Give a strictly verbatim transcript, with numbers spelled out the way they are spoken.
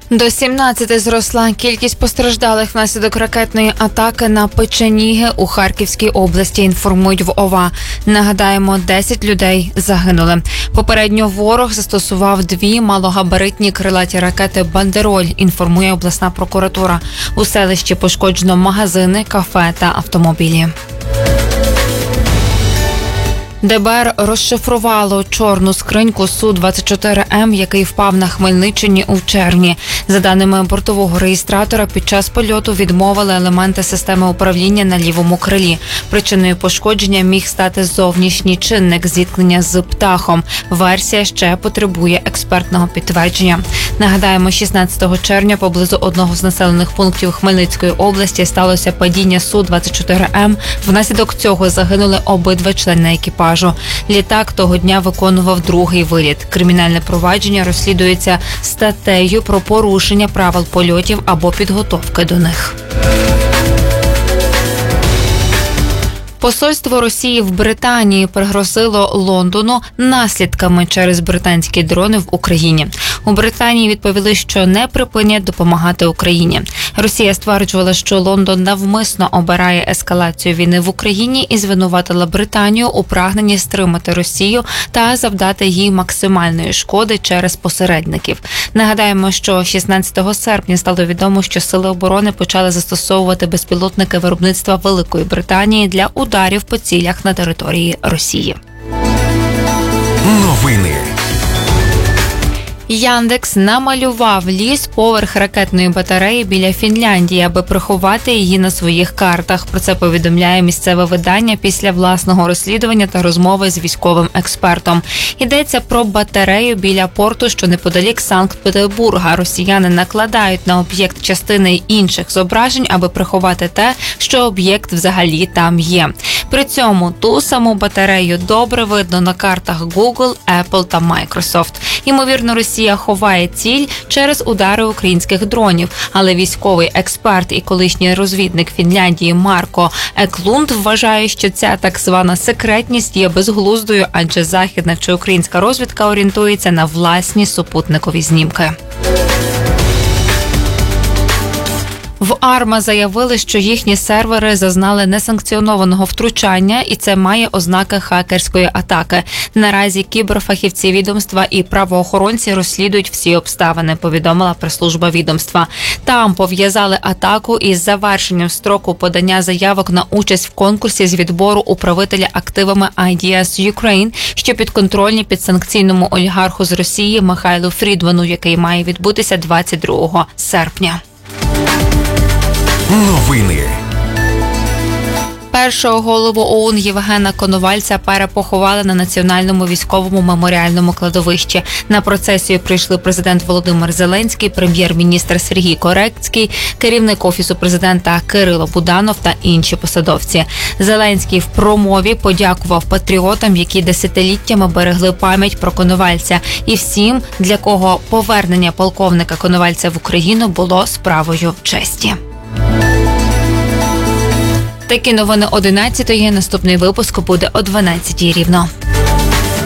До сімнадцяти зросла кількість постраждалих внаслідок ракетної атаки на Печеніги у Харківській області, інформують в ОВА. Нагадаємо, десять людей загинули. Попередньо ворог застосував дві малогабаритні крилаті ракети «Бандероль», інформує обласна прокуратура. У селищі пошкоджено магазини, кафе та автомобілі. ДБР розшифрувало чорну скриньку Су двадцять чотири М, який впав на Хмельниччині у червні. За даними бортового реєстратора, під час польоту відмовили елементи системи управління на лівому крилі. Причиною пошкодження міг стати зовнішній чинник зіткнення з птахом. Версія ще потребує експертного підтвердження. Нагадаємо, шістнадцятого червня поблизу одного з населених пунктів Хмельницької області сталося падіння Су двадцять чотири М. Внаслідок цього загинули обидва члени екіпажу. Літак того дня виконував другий виліт. Кримінальне провадження розслідується статтею про порушення правил польотів або підготовки до них. Посольство Росії в Британії пригрозило Лондону наслідками через британські дрони в Україні. У Британії відповіли, що не припинять допомагати Україні. Росія стверджувала, що Лондон навмисно обирає ескалацію війни в Україні і звинуватила Британію у прагненні стримати Росію та завдати їй максимальної шкоди через посередників. Нагадаємо, що шістнадцятого серпня стало відомо, що Сили оборони почали застосовувати безпілотники виробництва Великої Британії для ударів по цілях на території Росії. Новини. Яндекс намалював ліс поверх ракетної батареї біля Фінляндії, аби приховати її на своїх картах. Про це повідомляє місцеве видання після власного розслідування та розмови з військовим експертом. Йдеться про батарею біля порту, що неподалік Санкт-Петербурга. Росіяни накладають на об'єкт частини інших зображень, аби приховати те, що об'єкт взагалі там є. При цьому ту саму батарею добре видно на картах Google, Apple та Microsoft. Ймовірно, Росія ховає ціль через удари українських дронів, але військовий експерт і колишній розвідник Фінляндії Марко Еклунд вважає, що ця так звана секретність є безглуздою, адже західна чи українська розвідка орієнтується на власні супутникові знімки. В АРМА заявили, що їхні сервери зазнали несанкціонованого втручання, і це має ознаки хакерської атаки. Наразі кіберфахівці відомства і правоохоронці розслідують всі обставини, повідомила прес-служба відомства. Там пов'язали атаку із завершенням строку подання заявок на участь в конкурсі з відбору управителя активами ай ді ес Ukraine, що підконтрольні підсанкційному олігарху з Росії Михайлу Фрідману, який має відбутися двадцять другого серпня. Новини. Першого голову ОУН Євгена Коновальця перепоховали на Національному військовому меморіальному кладовищі. На процесію прийшли президент Володимир Зеленський, прем'єр-міністр Сергій Корецький, керівник Офісу президента Кирило Буданов та інші посадовці. Зеленський в промові подякував патріотам, які десятиліттями берегли пам'ять про Коновальця, і всім, для кого повернення полковника Коновальця в Україну було справою честі. Такі новини одинадцятої. Наступний випуск буде о дванадцятій рівно.